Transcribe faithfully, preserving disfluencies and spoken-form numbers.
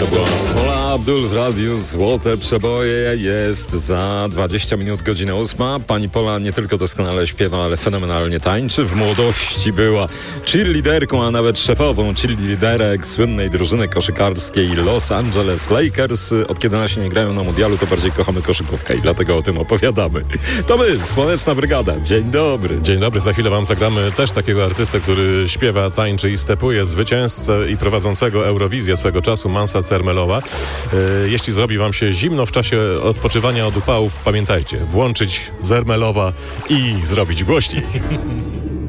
To była Paula Abdul w radiu Złote Przeboje. Jest za dwadzieścia minut godzina ósma. Pani Pola nie tylko doskonale śpiewa, ale fenomenalnie tańczy. W młodości była cheerleaderką, a nawet szefową cheerleaderek słynnej drużyny koszykarskiej Los Angeles Lakers. Od kiedy nasi nie grają na mundialu, to bardziej kochamy koszykówkę i dlatego o tym opowiadamy. To my, Słoneczna Brygada. Dzień dobry. Dzień dobry. Za chwilę wam zagramy też takiego artystę, który śpiewa, tańczy i stepuje, zwycięzcę i prowadzącego Eurowizję swego czasu, Mansa Cermelowa. Jeśli zrobi wam się zimno w czasie odpoczywania od upałów, pamiętajcie, włączyć Zermelowa i zrobić głośniej.